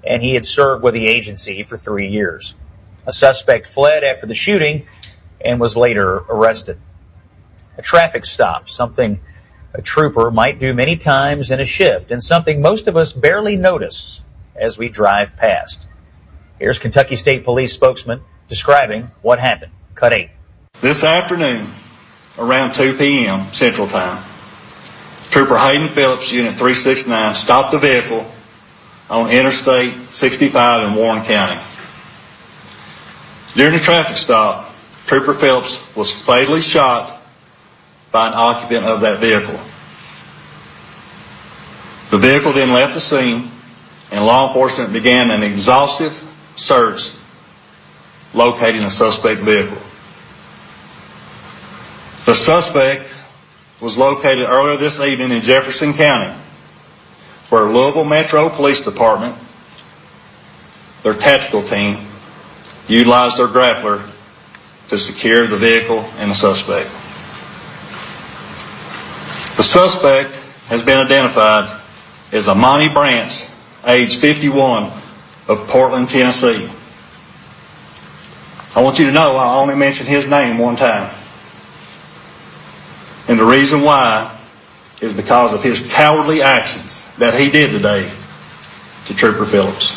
and he had served with the agency for 3 years. A suspect fled after the shooting and was later arrested. A traffic stop, something a trooper might do many times in a shift, and something most of us barely notice as we drive past. Here's Kentucky State Police spokesman describing what happened. Cut 8. This afternoon, around 2 p.m. Central Time, Trooper Hayden Phillips, Unit 369, stopped the vehicle on Interstate 65 in Warren County. During the traffic stop, Trooper Phillips was fatally shot by an occupant of that vehicle. The vehicle then left the scene, and law enforcement began an exhaustive search locating the suspect vehicle. The suspect was located earlier this evening in Jefferson County, where Louisville Metro Police Department, their tactical team, utilized their grappler to secure the vehicle and the suspect. The suspect has been identified as Amani Branch, age 51, of Portland, Tennessee. I want you to know I only mentioned his name one time. And the reason why is because of his cowardly actions that he did today to Trooper Phillips.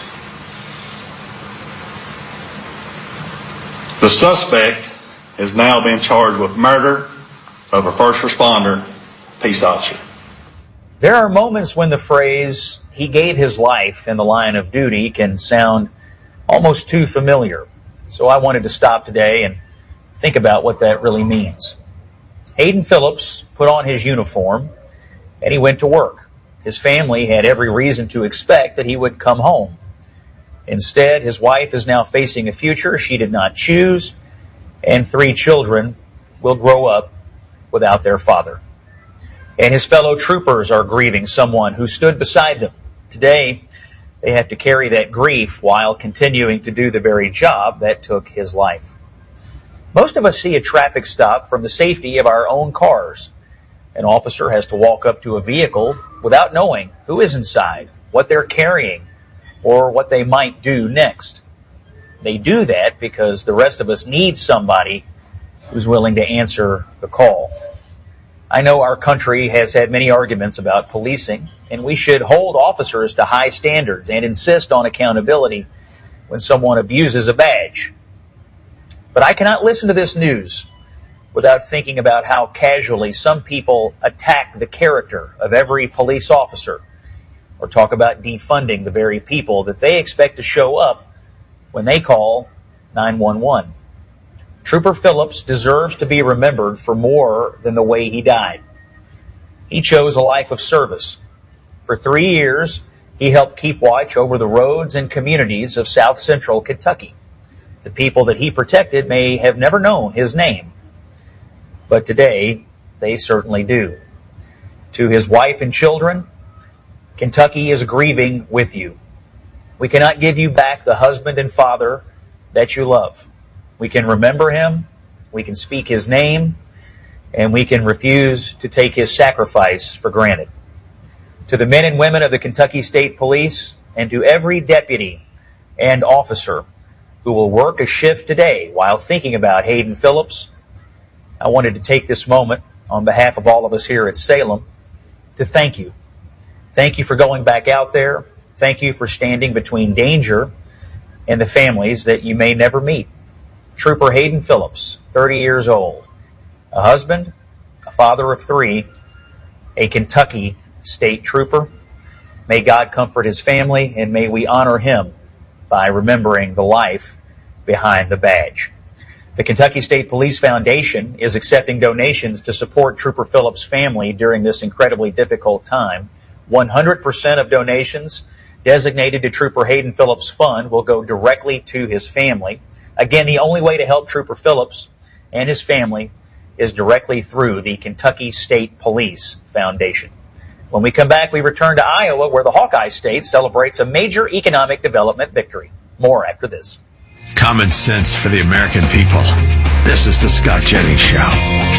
The suspect has now been charged with murder of a first responder peace officer. There are moments when the phrase, "he gave his life in the line of duty," can sound almost too familiar. So I wanted to stop today and think about what that really means. Hayden Phillips put on his uniform and he went to work. His family had every reason to expect that he would come home. Instead, his wife is now facing a future she did not choose, and 3 children will grow up without their father. And his fellow troopers are grieving someone who stood beside them. Today, they have to carry that grief while continuing to do the very job that took his life. Most of us see a traffic stop from the safety of our own cars. An officer has to walk up to a vehicle without knowing who is inside, what they're carrying, or what they might do next. They do that because the rest of us need somebody who's willing to answer the call. I know our country has had many arguments about policing, and we should hold officers to high standards and insist on accountability when someone abuses a badge. But I cannot listen to this news without thinking about how casually some people attack the character of every police officer, or talk about defunding the very people that they expect to show up when they call 911. Trooper Phillips deserves to be remembered for more than the way he died. He chose a life of service. For 3 years, he helped keep watch over the roads and communities of South Central Kentucky. The people that he protected may have never known his name, but today they certainly do. To his wife and children, Kentucky is grieving with you. We cannot give you back the husband and father that you love. We can remember him, we can speak his name, and we can refuse to take his sacrifice for granted. To the men and women of the Kentucky State Police, and to every deputy and officer who will work a shift today while thinking about Hayden Phillips, I wanted to take this moment on behalf of all of us here at Salem to thank you. Thank you for going back out there. Thank you for standing between danger and the families that you may never meet. Trooper Hayden Phillips, 30 years old, a husband, a father of 3, a Kentucky State Trooper. May God comfort his family, and may we honor him by remembering the life behind the badge. The Kentucky State Police Foundation is accepting donations to support Trooper Phillips' family during this incredibly difficult time. 100% of donations designated to Trooper Hayden Phillips' fund will go directly to his family. Again, the only way to help Trooper Phillips and his family is directly through the Kentucky State Police Foundation. When we come back, we return to Iowa, where the Hawkeye State celebrates a major economic development victory. More after this. Common sense for the American people. This is the Scott Jennings Show.